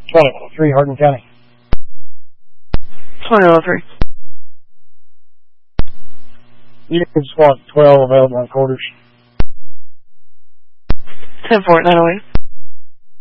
2003 Hardin County. 2003. Unit Squad 12 available on quarters. 10-4, 908.